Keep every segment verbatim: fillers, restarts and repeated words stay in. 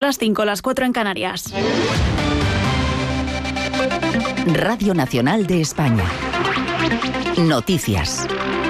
las cinco, las cuatro en Canarias. Radio Nacional de España. Noticias.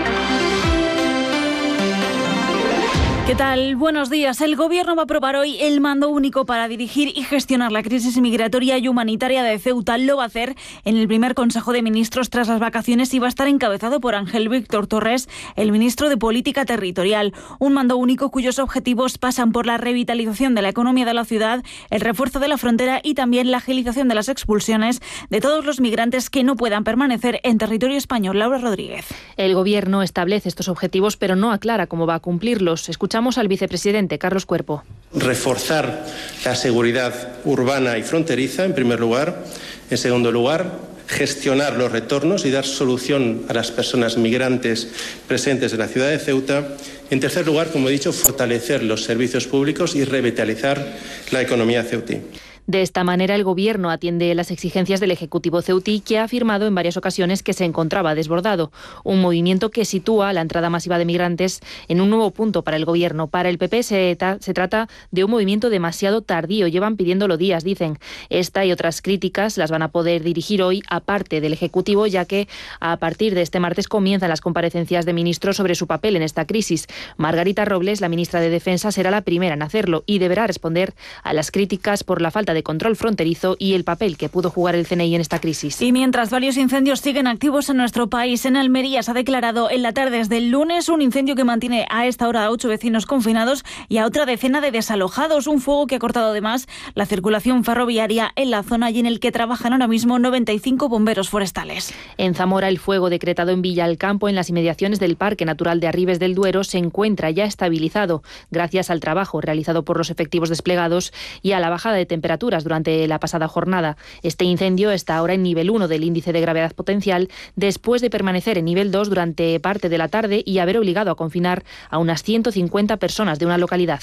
¿Qué tal? Buenos días. El Gobierno va a aprobar hoy el mando único para dirigir y gestionar la crisis migratoria y humanitaria de Ceuta. Lo va a hacer en el primer Consejo de Ministros tras las vacaciones y va a estar encabezado por Ángel Víctor Torres, el ministro de Política Territorial. Un mando único cuyos objetivos pasan por la revitalización de la economía de la ciudad, el refuerzo de la frontera y también la agilización de las expulsiones de todos los migrantes que no puedan permanecer en territorio español. Laura Rodríguez. El Gobierno establece estos objetivos, pero no aclara cómo va a cumplirlos. Escuchamos al vicepresidente Carlos Cuerpo. Reforzar la seguridad urbana y fronteriza, en primer lugar. En segundo lugar, gestionar los retornos y dar solución a las personas migrantes presentes en la ciudad de Ceuta. En tercer lugar, como he dicho, fortalecer los servicios públicos y revitalizar la economía ceutí. De esta manera, el Gobierno atiende las exigencias del Ejecutivo ceutí, que ha afirmado en varias ocasiones que se encontraba desbordado. Un movimiento que sitúa la entrada masiva de migrantes en un nuevo punto para el Gobierno. Para el P P se, ta- se trata de un movimiento demasiado tardío. Llevan pidiéndolo días, dicen. Esta y otras críticas las van a poder dirigir hoy, aparte del Ejecutivo, ya que a partir de este martes comienzan las comparecencias de ministros sobre su papel en esta crisis. Margarita Robles, la ministra de Defensa, será la primera en hacerlo y deberá responder a las críticas por la falta de de control fronterizo y el papel que pudo jugar el C N I en esta crisis. Y mientras varios incendios siguen activos en nuestro país, en Almería se ha declarado en la tarde desde el lunes un incendio que mantiene a esta hora a ocho vecinos confinados y a otra decena de desalojados. Un fuego que ha cortado además la circulación ferroviaria en la zona y en el que trabajan ahora mismo noventa y cinco bomberos forestales. En Zamora, el fuego decretado en Villalcampo, en las inmediaciones del Parque Natural de Arribes del Duero, se encuentra ya estabilizado gracias al trabajo realizado por los efectivos desplegados y a la bajada de temperatura durante la pasada jornada. Este incendio está ahora en nivel uno del índice de gravedad potencial, después de permanecer en nivel dos durante parte de la tarde y haber obligado a confinar a unas ciento cincuenta personas de una localidad.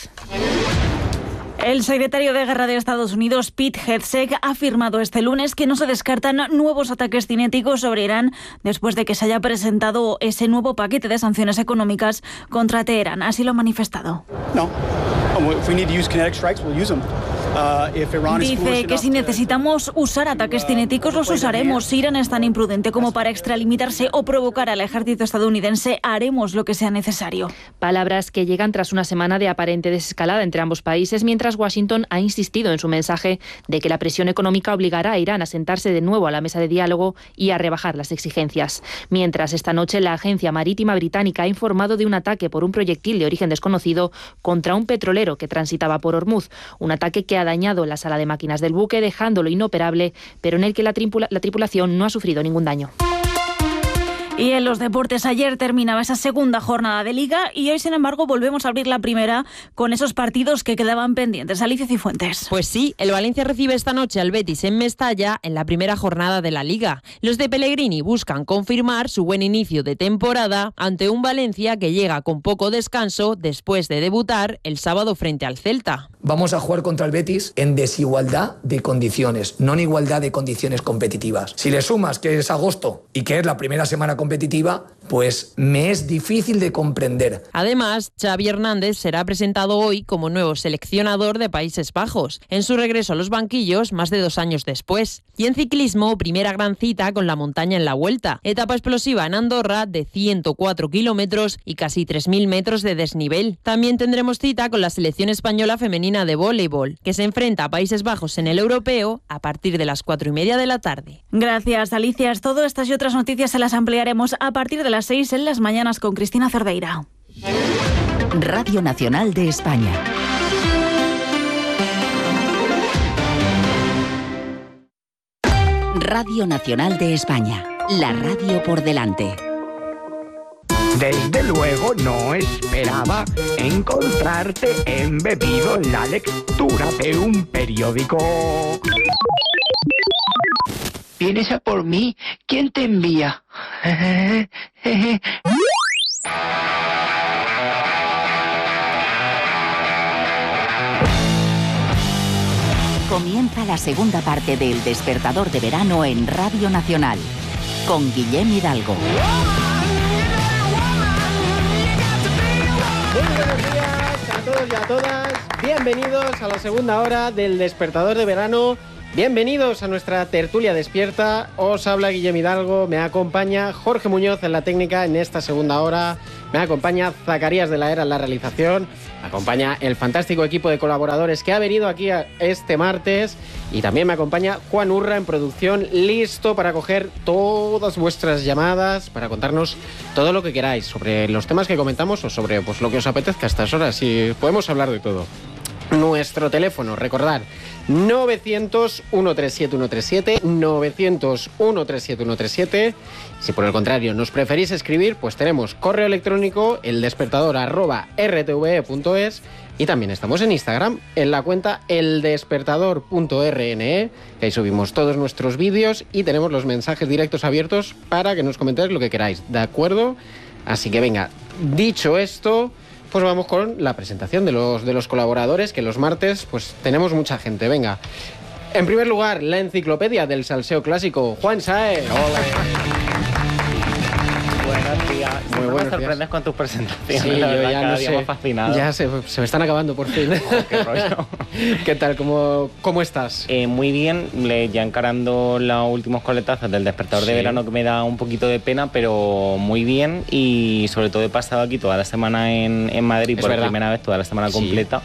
El secretario de Guerra de Estados Unidos, Pete Hegseth, ha afirmado este lunes que no se descartan nuevos ataques cinéticos sobre Irán después de que se haya presentado ese nuevo paquete de sanciones económicas contra Teherán. Así lo ha manifestado. No. If we need to use kinetic strikes, we'll use them. Dice que si necesitamos usar ataques cinéticos, los usaremos. Si Irán es tan imprudente como para extralimitarse o provocar al ejército estadounidense, haremos lo que sea necesario. Palabras que llegan tras una semana de aparente desescalada entre ambos países, mientras Washington ha insistido en su mensaje de que la presión económica obligará a Irán a sentarse de nuevo a la mesa de diálogo y a rebajar las exigencias. Mientras, esta noche la Agencia Marítima Británica ha informado de un ataque por un proyectil de origen desconocido contra un petrolero que transitaba por Hormuz. Un ataque que ha dañado la sala de máquinas del buque, dejándolo inoperable, pero en el que la, tripula- la tripulación no ha sufrido ningún daño. Y en los deportes, ayer terminaba esa segunda jornada de Liga y hoy, sin embargo, volvemos a abrir la primera con esos partidos que quedaban pendientes. Alicia Cifuentes. Pues sí, el Valencia recibe esta noche al Betis en Mestalla en la primera jornada de la Liga. Los de Pellegrini buscan confirmar su buen inicio de temporada ante un Valencia que llega con poco descanso después de debutar el sábado frente al Celta. Vamos a jugar contra el Betis en desigualdad de condiciones, no en igualdad de condiciones competitivas. Si le sumas que es agosto y que es la primera semana competitiva, pues me es difícil de comprender. Además, Xavi Hernández será presentado hoy como nuevo seleccionador de Países Bajos, en su regreso a los banquillos más de dos años después. Y en ciclismo, primera gran cita con la montaña en la Vuelta. Etapa explosiva en Andorra de ciento cuatro kilómetros y casi tres mil metros de desnivel. También tendremos cita con la selección española femenina de voleibol, que se enfrenta a Países Bajos en el Europeo a partir de las cuatro y media de la tarde. Gracias, Alicia. Todo estas y otras noticias se las ampliaremos a partir de las seis en las mañanas con Cristina Cerdeira. Radio Nacional de España. Radio Nacional de España. La radio por delante. Desde luego no esperaba encontrarte embebido en la lectura de un periódico. ¿Vienes a por mí? ¿Quién te envía? Comienza la segunda parte del Despertador de Verano en Radio Nacional, con Guillem Hidalgo. Muy buenos días a todos y a todas. Bienvenidos a la segunda hora del Despertador de Verano. Bienvenidos a nuestra tertulia despierta. Os habla Guillem Hidalgo, me acompaña Jorge Muñoz en la técnica en esta segunda hora, me acompaña Zacarías de la Era en la realización, me acompaña el fantástico equipo de colaboradores que ha venido aquí este martes y también me acompaña Juan Urra en producción, listo para coger todas vuestras llamadas, para contarnos todo lo que queráis sobre los temas que comentamos o sobre pues, lo que os apetezca a estas horas, y podemos hablar de todo. Nuestro teléfono, recordad, novecientos, ciento treinta y siete, ciento treinta y siete, novecientos, ciento treinta y siete, ciento treinta y siete. Si por el contrario nos preferís escribir, pues tenemos correo electrónico, eldespertador arroba r t v e punto es, y también estamos en Instagram, en la cuenta eldespertador punto r n e, que ahí subimos todos nuestros vídeos y tenemos los mensajes directos abiertos para que nos comentéis lo que queráis, ¿de acuerdo? Así que venga, dicho esto, pues vamos con la presentación de los, de los colaboradores, que los martes pues tenemos mucha gente. Venga, en primer lugar, la enciclopedia del salseo clásico, Juan Sáez. Hola. Buenos días. Muy me buenos sorprendes días. con tus presentaciones. Sí, la yo verdad, ya cada no día sé. más fascinado. Ya se, se me están acabando por fin. Oh, qué rollo. ¿Qué tal? ¿Cómo, cómo estás? Eh, muy bien, le, ya encarando los últimos coletazos del Despertador Sí. de Verano, que me da un poquito de pena, pero muy bien. Y sobre todo he pasado aquí toda la semana en, en Madrid, Es por verdad. primera vez, toda la semana Sí. completa.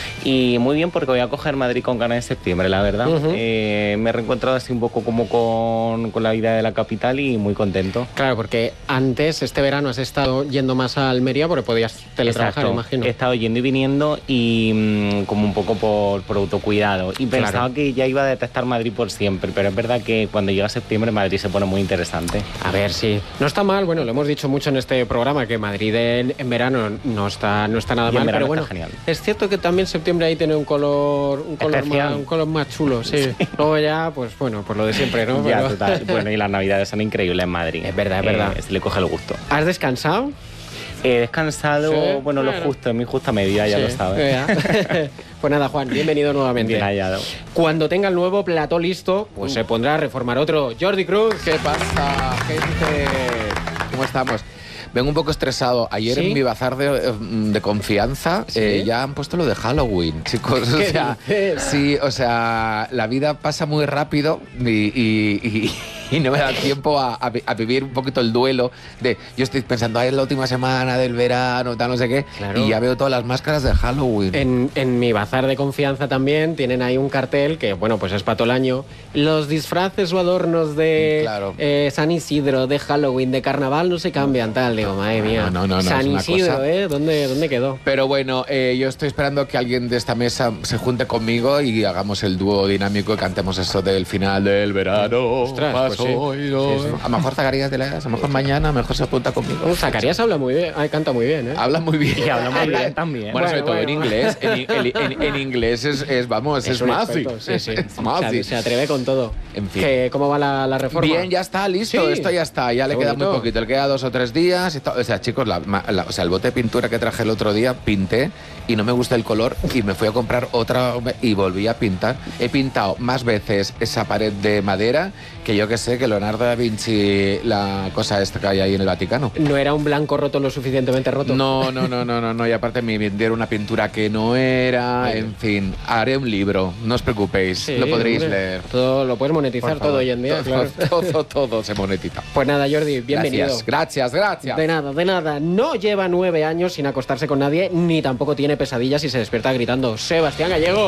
Y muy bien, porque voy a coger Madrid con ganas en septiembre, la verdad. Ujú. Eh, me he reencontrado así un poco como con, con la vida de la capital y muy contento. Claro, porque antes, este verano, has estado yendo más a Almería porque podías teletrabajar, Exacto. imagino. He estado yendo y viniendo y mmm, como un poco por, por autocuidado. Y Claro. pensaba que ya iba a detestar Madrid por siempre, pero es verdad que cuando llega septiembre Madrid se pone muy interesante. A ver, sí. No está mal, bueno, lo hemos dicho mucho en este programa, que Madrid en, en verano no está, no está nada Y en mal, verano pero bueno, está genial. es cierto que también septiembre ahí tiene un color un color, Especial. más, un color más chulo, sí. Luego ya, pues bueno, pues lo de siempre, ¿no? Ya, Pero- total. Bueno, y las navidades son increíbles en Madrid. Es verdad, es verdad. Eh, se le coge el gusto. ¿Has descansado? He descansado, Sí, bueno, lo bueno. justo, en mi justa medida, ya Sí, lo sabes. vea. Pues nada, Juan, bienvenido nuevamente. Bien hallado. Cuando tenga el nuevo plató listo, pues se pondrá a reformar otro. Jordi Cruz. ¿Qué pasa, gente? ¿Cómo estamos? Vengo un poco estresado. Ayer ¿Sí? en mi bazar de, de confianza ¿Sí? eh, ya han puesto lo de Halloween, chicos. O ¿Qué sea, dices? sí, o sea, la vida pasa muy rápido y, y- y- y no me da tiempo a, a vi- a vivir un poquito el duelo de... Yo estoy pensando, "Ay, es la última semana del verano, tal, no sé qué", Claro. y ya veo todas las máscaras de Halloween. En, en mi bazar de confianza también tienen ahí un cartel que, bueno, pues es para todo el año. Los disfraces o adornos de Claro. eh, San Isidro, de Halloween, de carnaval no se cambian, tal. Digo, madre mía. No, no, no, San es una Isidro, cosa- ¿eh? ¿Dónde, ¿Dónde quedó? Pero bueno, eh, yo estoy esperando que alguien de esta mesa se junte conmigo y hagamos el dúo dinámico y cantemos eso del final del verano. Ostras, Más pues sí. hoy, no. Sí, sí. A lo mejor Zacarías de la a lo mejor mañana, a lo mejor se apunta conmigo. Uh, Zacarías habla muy bien, ay, canta muy bien, ¿eh? Habla muy bien. Y habla muy bien también. Bueno, sobre Bueno, todo bueno. en inglés. En, en- en- en inglés es, es, vamos, es, un mazi. experto, sí, sí. Es Se, mazi. se atreve con todo. En fin. Que, ¿Cómo va la, la reforma? Bien, ya está, listo, Sí. esto ya está, ya le Qué queda muy bonito. poquito, le queda dos o tres días. y to- o sea, chicos, la- ma- la- o sea, el bote de pintura que traje el otro día, pinté y no me gusta el color y me fui a comprar otra y volví a pintar. He pintado más veces esa pared de madera que yo que sé, que Leonardo da Vinci, la cosa esta que hay ahí en el Vaticano. No era un blanco roto lo suficientemente roto. No, no, no, no, no, no, y aparte me vendieron una pintura que no era, Ay. en fin, haré un libro, no os preocupéis, Sí, lo podréis hombre. leer. Todo lo puedes monetizar Por favor. todo hoy en día, todo, claro. todo, todo se monetiza. Pues nada, Jordi, bienvenido. Gracias, gracias, gracias. De nada, de nada. No lleva nueve años sin acostarse con nadie, ni tampoco tiene pesadillas y se despierta gritando Sebastián Gallego.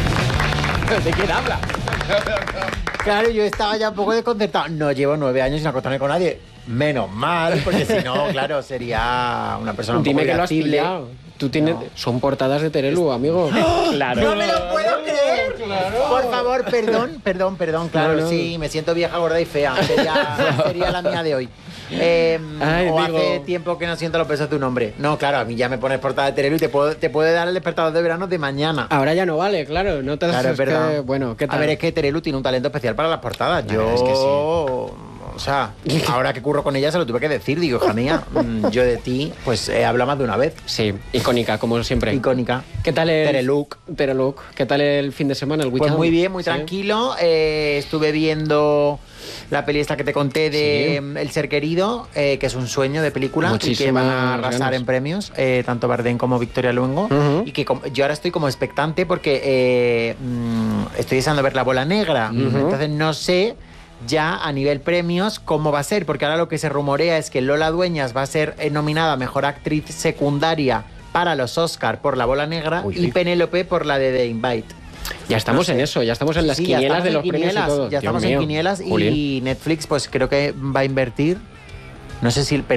¿De quién habla? Claro, yo estaba ya un poco desconcertado. No llevo nueve años sin acostarme con nadie. Menos mal, porque si no, claro, sería una persona un Dime poco que lo has irascible. pillado. Tú tienes... No. Son portadas de Terelu, amigo. Claro. ¡No me lo puedo creer! Por favor, perdón, perdón, perdón. Claro, No, no. sí, me siento vieja, gorda y fea. Sería, sería la mía de hoy. Eh, Ay, o digo- hace tiempo que no siento los pesos de tu nombre. No, claro, a mí ya me pones portada de Terelu y te puedo, te puede dar el despertador de verano de mañana. Ahora ya no vale, claro. No te Claro, es es verdad. que- Bueno, ¿qué tal? A ver, es que Terelu tiene un talento especial para las portadas. La Yo verdad es que O sea, ahora que curro con ella se lo tuve que decir. Digo, hija mía, yo de ti, pues he hablado más de una vez. Sí, icónica, como siempre. Icónica. ¿Qué tal el... Tereluk. Tereluk. ¿Qué tal el fin de semana, el weekend? Pues muy bien, muy ¿Sí? tranquilo. Eh, estuve viendo la peli esta que te conté de sí. El ser querido, eh, que es un sueño de película. Muchísimas y que van a arrasar ganas. En premios, eh, tanto Bardem como Victoria Luengo. Uh-huh. Y que com- yo ahora estoy como expectante porque eh, mmm, estoy deseando ver La bola negra. Uh-huh. Entonces no sé ya a nivel premios cómo va a ser, porque ahora lo que se rumorea es que Lola Dueñas va a ser nominada a Mejor Actriz Secundaria para los Oscar por La bola negra. Uy, y sí. Penélope por la de The Invite. Ya estamos no sé. en eso, ya estamos en las sí, quinielas de los quinielas, premios y todo. Ya estamos Dios en mío. quinielas. Julín. Y Netflix pues creo que va a invertir, no sé si